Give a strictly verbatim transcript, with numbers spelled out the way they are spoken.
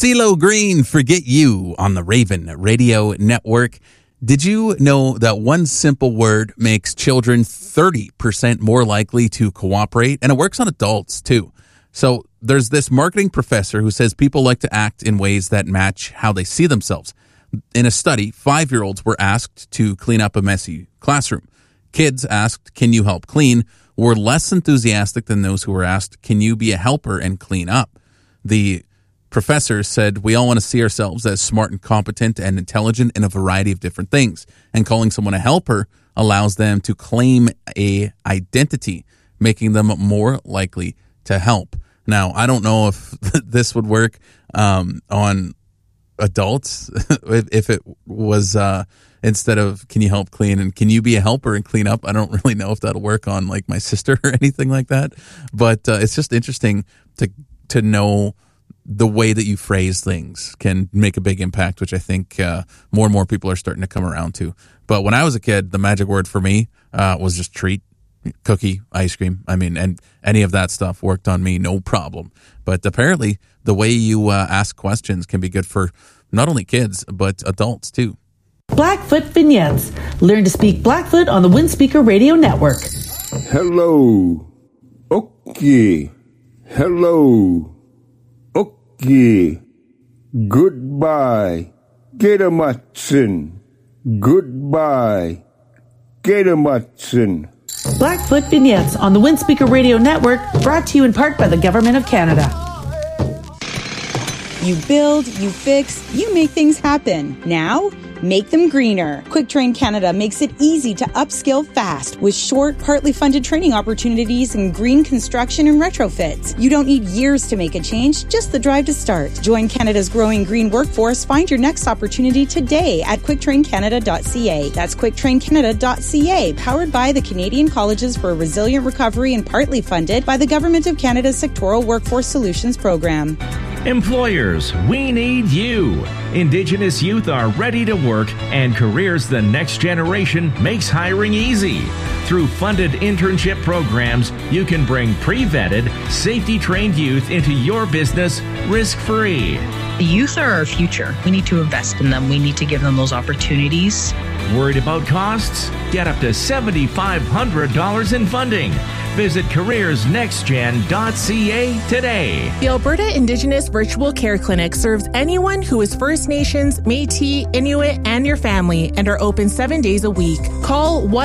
CeeLo Green, Forget You on the Raven Radio Network. Did you know that one simple word makes children thirty percent more likely to cooperate? And it works on adults, too. So there's this marketing professor who says people like to act in ways that match how they see themselves. In a study, five-year-olds were asked to clean up a messy classroom. Kids asked, can you help clean, were less enthusiastic than those who were asked, can you be a helper and clean up? The professor said, we all want to see ourselves as smart and competent and intelligent in a variety of different things. And calling someone a helper allows them to claim a identity, making them more likely to help. Now, I don't know if this would work um, on adults, if, if it was uh, instead of can you help clean and can you be a helper and clean up. I don't really know if that'll work on like my sister or anything like that. But uh, it's just interesting to to know the way that you phrase things can make a big impact, which I think uh, more and more people are starting to come around to. But when I was a kid, the magic word for me uh, was just treat, cookie, ice cream. I mean, and any of that stuff worked on me, no problem. But apparently, the way you uh, ask questions can be good for not only kids, but adults too. Blackfoot Vignettes. Learn to speak Blackfoot on the Windspeaker Radio Network. Hello. Okay. Hello. Okay. Goodbye. Getamatsen. Goodbye. Getamatsen. Blackfoot Vignettes on the Windspeaker Radio Network, brought to you in part by the Government of Canada. You build, you fix, you make things happen. Now, make them greener. QuickTrain Canada makes it easy to upskill fast with short, partly funded training opportunities in green construction and retrofits. You don't need years to make a change, just the drive to start. Join Canada's growing green workforce. Find your next opportunity today at quick train canada dot c a. That's quick train canada dot c a, powered by the Canadian Colleges for Resilient Recovery and partly funded by the Government of Canada's Sectoral Workforce Solutions Program. Employers, we need you. Indigenous youth are ready to work, and Careers the Next Generation makes hiring easy. Through funded internship programs, you can bring pre-vetted, safety-trained youth into your business risk-free. The youth are our future. We need to invest in them. We need to give them those opportunities. Worried about costs? Get up to seven thousand five hundred dollars in funding. Visit careers next gen dot c a today. The Alberta Indigenous Virtual Care Clinic serves anyone who is First Nations, Métis, Inuit, and your family, and are open seven days a week. Call one